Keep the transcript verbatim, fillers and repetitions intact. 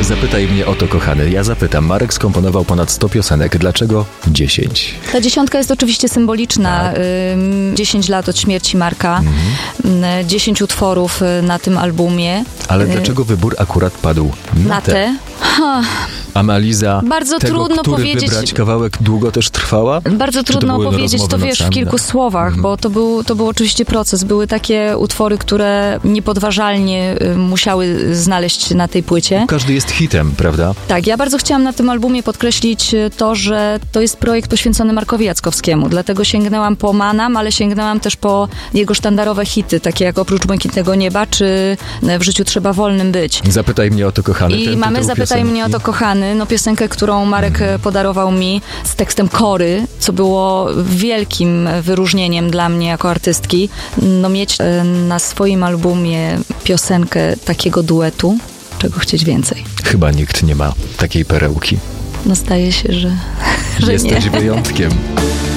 Zapytaj mnie o to, kochany. Ja zapytam. Marek skomponował ponad sto piosenek. Dlaczego dziesięć? Ta dziesiątka jest oczywiście symboliczna. Tak. dziesięć lat od śmierci Marka. Mhm. dziesięć utworów na tym albumie. Ale dlaczego wybór akurat padł na, na te? te? Ha. Analiza Bardzo tego, trudno który powiedzieć. wybrać kawałek długo też trwała? Bardzo Czy trudno to opowiedzieć to, wiesz, w kilku słowach, mhm. bo to był, to był oczywiście proces. Były takie utwory, które niepodważalnie y, musiały znaleźć się na tej płycie. Każdy jest hitem, prawda? Tak, ja bardzo chciałam na tym albumie podkreślić to, że to jest projekt poświęcony Markowi Jackowskiemu, dlatego sięgnęłam po Manam, ale sięgnęłam też po jego sztandarowe hity, takie jak Oprócz Błękitnego Nieba, czy W życiu trzeba wolnym być. Zapytaj mnie o to, kochany. I ten mamy Zapytaj piosenki. mnie o to, kochany, no piosenkę, którą Marek hmm. podarował mi z tekstem Kory, co było wielkim wyróżnieniem dla mnie jako artystki. No mieć na swoim albumie piosenkę takiego duetu, czego chcieć więcej. Chyba nikt nie ma takiej perełki. No zdaje się, że, że Jesteś nie. wyjątkiem.